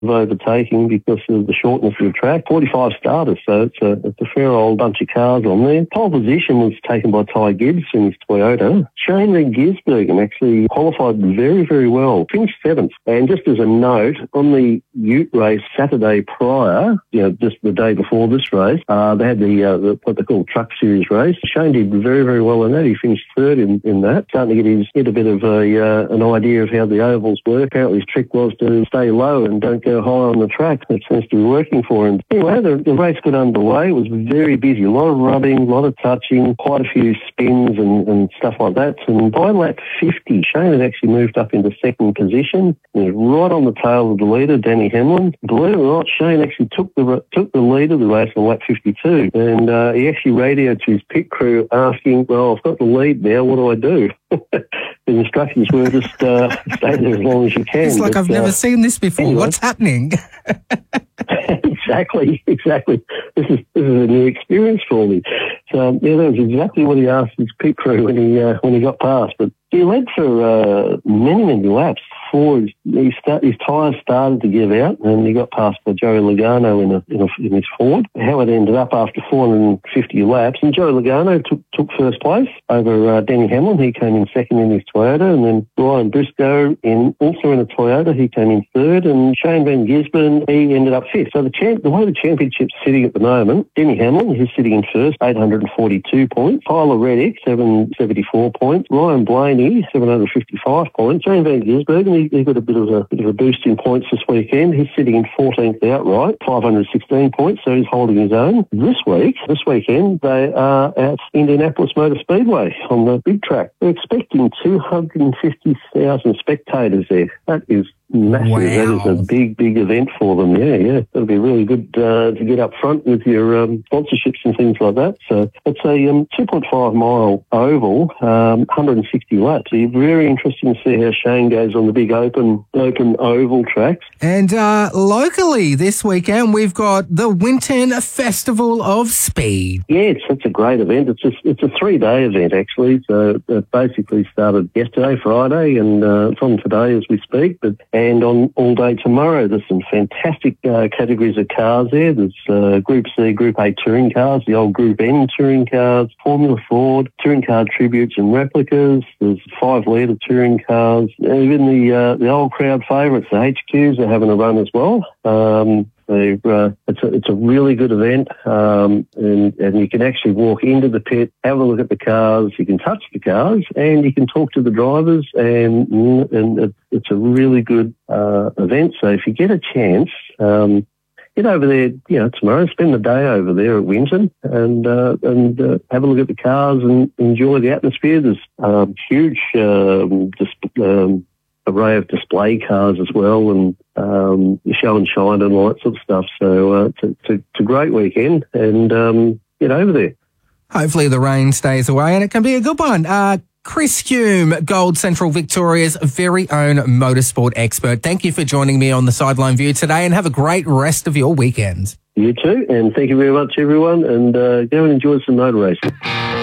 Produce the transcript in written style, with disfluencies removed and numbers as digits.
overtaking because of the shortness of the track. 45 starters, so it's a fair old bunch of cars on there. Pole position was taken by Ty Gibbs in his Toyota. Shane Van Gisbergen actually qualified very, very well. Finished 7th. And just as a note, on the Ute race Saturday prior, just the day before this race, they had the what they call Truck Series race. Shane did very, very well in that. He finished 3rd in that. Starting to get a bit of an idea of how the ovals work. Apparently his trick was to stay low and don't go high on the track. That seems to be working for him. Anyway, the race got underway. It was very busy. A lot of rubbing, a lot of touching, quite a few spins and stuff like that. And by lap 50, Shane had actually moved up into 2nd position. He was right on the tail of the leader, Danny Hamlin. Believe it or not, Shane actually took the lead of the race on lap 52. And he actually radioed to his pit crew asking, well, I've got the lead now, what do I do? The instructions were just stay there as long as you can. It's like I've never seen this before. Anyway. What's happening? Exactly. This is a new experience for me. So that was exactly what he asked his pit crew when he got past. But he led for many laps. His tyres started to give out, and he got passed by Joey Logano in his Ford. How it ended up after 450 laps, and Joey Logano took first place over Danny Hamlin. He came in 2nd in his Toyota, and then Ryan Briscoe also in a Toyota. He came in 3rd, and Shane Van Gisbergen, he ended up 5th. So the way the championship's sitting at the moment, Danny Hamlin, he's sitting in 1st, 842 points. Tyler Reddick, 774 points. Ryan Blaney, 755 points. Shane Van Gisbergen, he got a bit of a boost in points this weekend. He's sitting in 14th outright, 516 points, so he's holding his own. This weekend, they are at Indianapolis Motor Speedway on the big track. They're expecting 250,000 spectators there. That is massive. Wow. That is a big event for them. Yeah. That'll be really good to get up front with your sponsorships and things like that. So it's a 2.5 mile oval, 160 laps. So very interesting to see how Shane goes on the big open oval tracks. And locally this weekend, we've got the Winton Festival of Speed. Yeah, it's a great event. It's a 3-day event actually. So it basically started yesterday, Friday, and from today as we speak. And on all day tomorrow, there's some fantastic categories of cars there. There's Group C, Group A touring cars, the old Group N touring cars, Formula Ford, touring car tributes and replicas. There's 5-litre touring cars. Even the old crowd favourites, the HQs, are having a run as well. It's a really good event, and you can actually walk into the pit, have a look at the cars, you can touch the cars, and you can talk to the drivers, and it's a really good event. So if you get a chance, get over there, tomorrow, spend the day over there at Winton and have a look at the cars and enjoy the atmosphere. There's huge array of display cars as well, and show and shine and all that sort of stuff. So it's a great weekend, and get over there. Hopefully the rain stays away and it can be a good one. Chris Hume, Gold Central Victoria's very own motorsport expert. Thank you for joining me on the Sideline View today, and have a great rest of your weekend. You too, and thank you very much, everyone, and go and enjoy some motor racing.